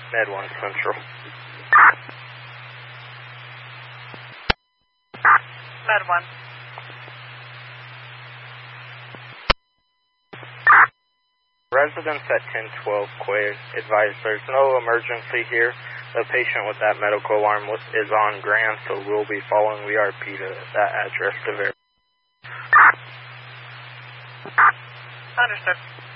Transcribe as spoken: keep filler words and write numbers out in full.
Med one Central. Med one. Residents at ten twelve Quay advised there's no emergency here. The patient with that medical alarm is on Grand, so we'll be following V R P to that address to verify. Understood.